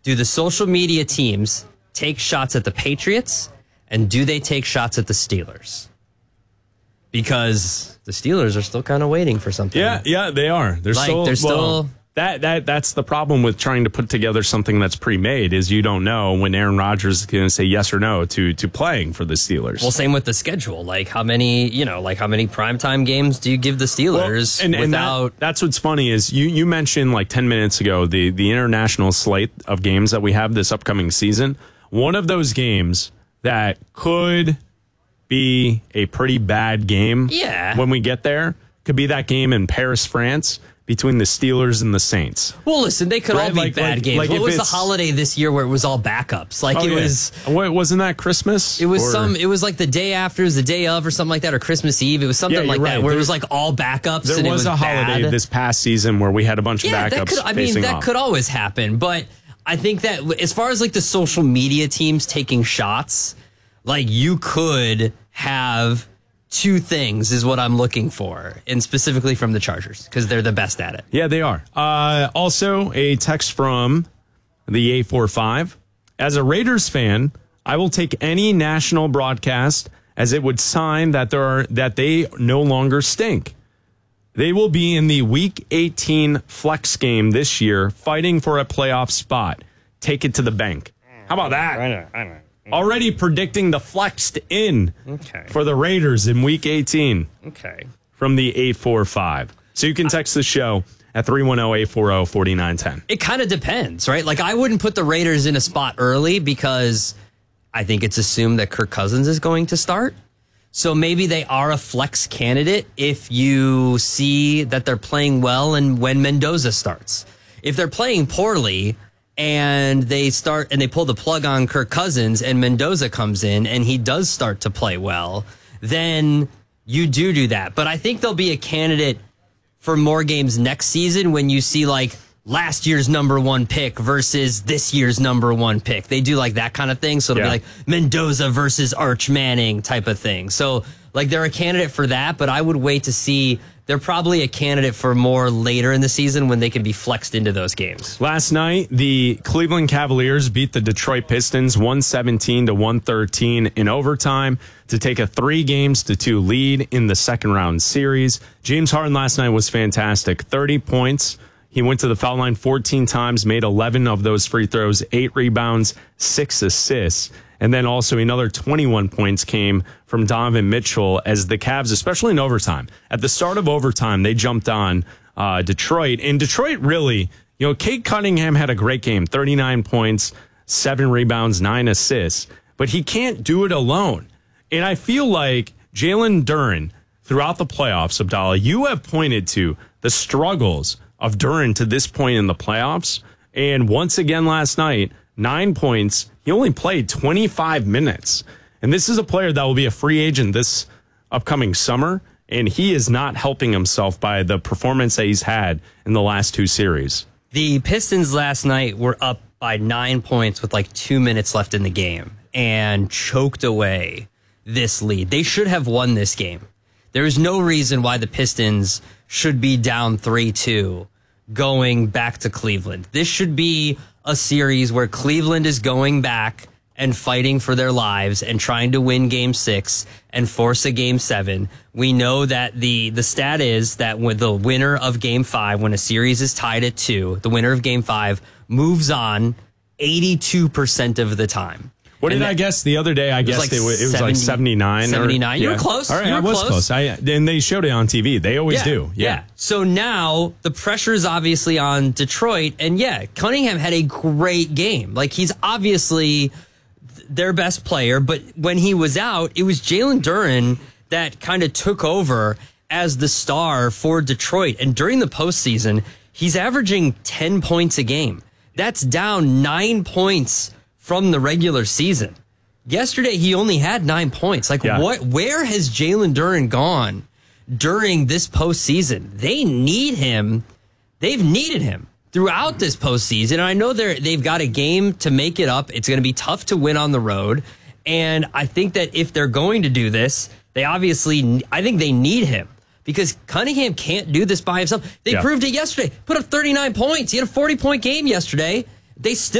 do the social media teams take shots at the Patriots, and do they take shots at the Steelers? Because the Steelers are still kind of waiting for something. Yeah, they are. They're still. That's the problem with trying to put together something that's pre-made is you don't know when Aaron Rodgers is going to say yes or no to playing for the Steelers. Well, same with the schedule. Like how many primetime games do you give the Steelers? And that's what's funny is you mentioned like 10 minutes ago the international slate of games that we have this upcoming season. One of those games that could be a pretty bad game when we get there could be that game in Paris, France, between the Steelers and the Saints. Well, listen, they could all be bad games. What was the holiday this year where it was all backups? Wasn't that Christmas? It was it was like the day after, it was the day of or something like that, or Christmas Eve. It was something like that where it was like all backups. There was a holiday this past season where we had a bunch of backups. That could always happen. But I think that as far as like the social media teams taking shots, like you could have two things is what I'm looking for, and specifically from the Chargers, because they're the best at it. Yeah, they are. Also, a text from the 845. As a Raiders fan, I will take any national broadcast as it would sign that they no longer stink. They will be in the Week 18 flex game this year, fighting for a playoff spot. Take it to the bank. How about that? I know. Already predicting the flexed in for the Raiders in Week 18. Okay. From the 845. So you can text the show at 310-840-4910. It kind of depends, right? Like, I wouldn't put the Raiders in a spot early because I think it's assumed that Kirk Cousins is going to start. So maybe they are a flex candidate if you see that they're playing well and when Mendoza starts. If they're playing poorly and they pull the plug on Kirk Cousins and Mendoza comes in and he does start to play well, then you do that. But I think they'll be a candidate for more games next season when you see like last year's number one pick versus this year's number one pick. They do like that kind of thing. So it'll be like Mendoza versus Arch Manning type of thing. So like they're a candidate for that, but I would wait to see. They're probably a candidate for more later in the season when they can be flexed into those games. Last night, the Cleveland Cavaliers beat the Detroit Pistons 117-113 in overtime to take a 3-2 lead in the second round series. James Harden last night was fantastic. 30 points. He went to the foul line 14 times, made 11 of those free throws, 8 rebounds, 6 assists. And then also another 21 points came from Donovan Mitchell as the Cavs, especially in overtime. At the start of overtime, they jumped on Detroit. And Detroit really, Cade Cunningham had a great game, 39 points, 7 rebounds, 9 assists. But he can't do it alone. And I feel like Jalen Duren, throughout the playoffs, Abdallah, you have pointed to the struggles of Duren to this point in the playoffs. And once again last night, 9 points. He only played 25 minutes. And this is a player that will be a free agent this upcoming summer. And he is not helping himself by the performance that he's had in the last 2 series. The Pistons last night were up by 9 points with like 2 minutes left in the game and choked away this lead. They should have won this game. There is no reason why the Pistons should be down 3-2 going back to Cleveland. This should be a series where Cleveland is going back and fighting for their lives and trying to win Game 6 and force a Game 7. We know that the stat is that when the winner of Game 5, when a series is tied at 2, the winner of Game 5 moves on 82% of the time. What did I guess the other day? I guessed it was like 79. 79. You were close. All right, I was close. And they showed it on TV. They always do. Yeah. So now the pressure is obviously on Detroit. And Cunningham had a great game. Like, he's obviously their best player. But when he was out, it was Jalen Duren that kind of took over as the star for Detroit. And during the postseason, he's averaging 10 points a game. That's down 9 points from the regular season. Yesterday, he only had 9 points. Where has Jalen Duren gone during this postseason? They need him. They've needed him throughout this postseason. And I know they've got a game to make it up. It's going to be tough to win on the road. And I think that if they're going to do this, I think they need him. Because Cunningham can't do this by himself. They proved it yesterday. Put up 39 points. He had a 40-point game yesterday. They still